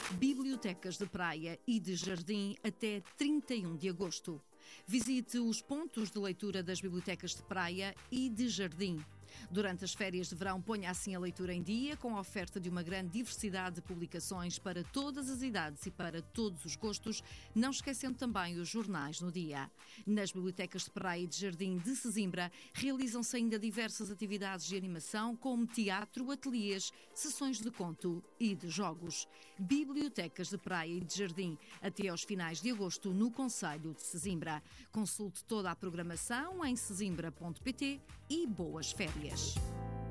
Bibliotecas de praia e de jardim até 31 de agosto. Visite os pontos de leitura das bibliotecas de praia e de jardim. Durante as férias de verão, ponha assim a leitura em dia, com a oferta de uma grande diversidade de publicações para todas as idades e para todos os gostos, não esquecendo também os jornais no dia. Nas bibliotecas de praia e de jardim de Sesimbra, realizam-se ainda diversas atividades de animação, como teatro, ateliês, sessões de conto e de jogos. Bibliotecas de praia e de jardim, até aos finais de agosto, no concelho de Sesimbra. Consulte toda a programação em sesimbra.pt e boas férias.